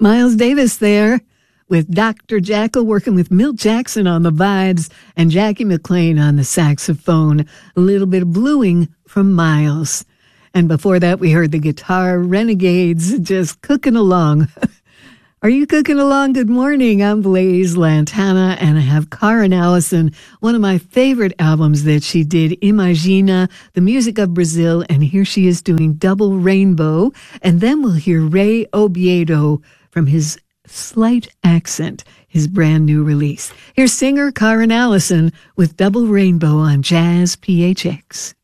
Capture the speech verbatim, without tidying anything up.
Miles Davis there with Doctor Jackal working with Milt Jackson on the vibes and Jackie McLean on the saxophone. A little bit of bluing from Miles. And before that, we heard the Guitar Renegades just cooking along. Are you cooking along? Good morning. I'm Blaze Lantana, and I have Karen Allison, one of my favorite albums that she did, Imagina, the music of Brazil, and here she is doing Double Rainbow. And then we'll hear Ray Obiedo from his Slight Accent, his brand new release. Here's singer Karen Allison with Double Rainbow on Jazz P H X.